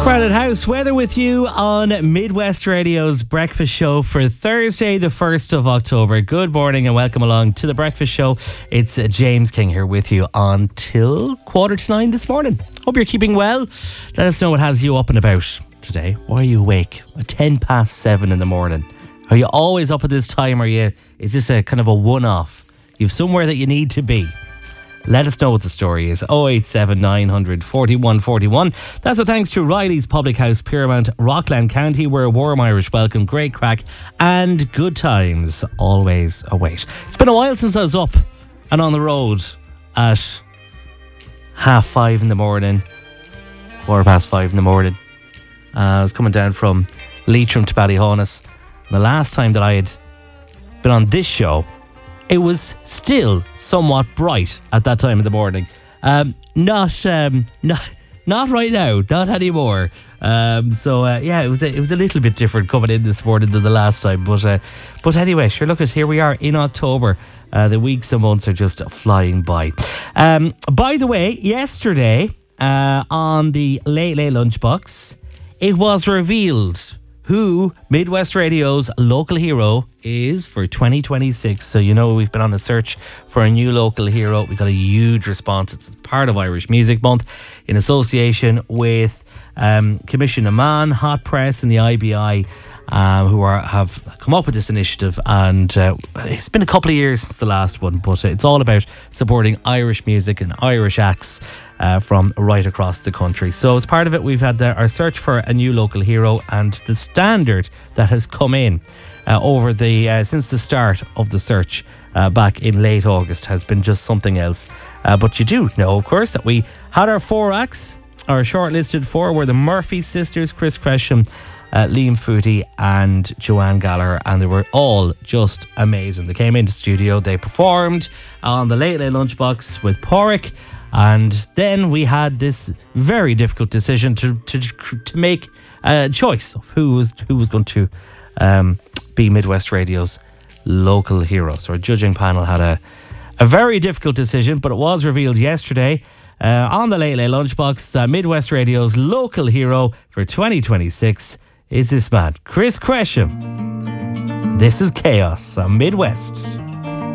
Crowded House, Weather with you on Midwest Radio's Breakfast Show for Thursday, the 1st of October. Good morning and welcome along to the Breakfast Show. It's James King here with you until 8:45 this morning. Hope you're keeping well. Let us know what has you up and about today. Why are you awake at 7:10 in the morning? Are you always up at this time? Is this a kind of a one-off? You've somewhere that you need to be. Let us know what the story is. 087 900 41 41. That's a thanks to Riley's Public House, Piermount, Rockland County, where a warm Irish welcome, great crack and good times always await. It's been a while since I was up and on the road at 5:30 in the morning, 5:15 in the morning. I was coming down from Leitrim to Ballyhonus. The last time that I had been on this show, it was still somewhat bright at that time of the morning. Not right now, not anymore. It was a little bit different coming in this morning than the last time. But anyway, sure. Look at here we are in October. The weeks and months are just flying by. By the way, yesterday on the Late Late Lunchbox, it was revealed who Midwest Radio's local hero is for 2026. So, we've been on the search for a new local hero. We got a huge response. It's part of Irish Music Month in association with Commission Amman, Hot Press and the IBI, who have come up with this initiative. And it's been a couple of years since the last one, but it's all about supporting Irish music and Irish acts from right across the country. So as part of it, we've had our search for a new local hero, and the standard that has come in over since the start of the search back in late August has been just something else. But you do know, of course, that we had our 4 acts. Our shortlisted 4 were the Murphy sisters, Chris Gresham, Liam Footy and Joanne Gallagher, and they were all just amazing. They came into the studio, they performed on the Late Late Lunchbox with Porrick, and then we had this very difficult decision to make a choice of who was going to be Midwest Radio's local hero. So our judging panel had a very difficult decision, but it was revealed yesterday on the Late Late Lunchbox that Midwest Radio's local hero for 2026 is this man, Chris Gresham. This is Chaos on Midwest.